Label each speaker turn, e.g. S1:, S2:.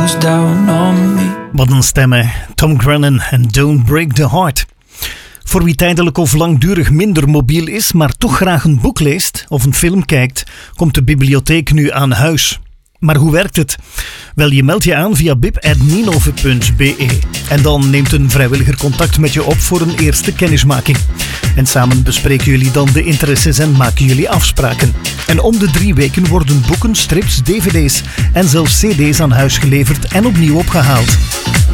S1: down on me.
S2: Wat een stemmen, Tom Grennan en Don't Break the Heart. Voor wie tijdelijk of langdurig minder mobiel is, maar toch graag een boek leest of een film kijkt, komt de bibliotheek nu aan huis. Maar hoe werkt het? Wel, je meldt je aan via bib@ninove.be en dan neemt een vrijwilliger contact met je op voor een eerste kennismaking. En samen bespreken jullie dan de interesses en maken jullie afspraken. En om de 3 weken worden boeken, strips, dvd's en zelfs cd's aan huis geleverd en opnieuw opgehaald.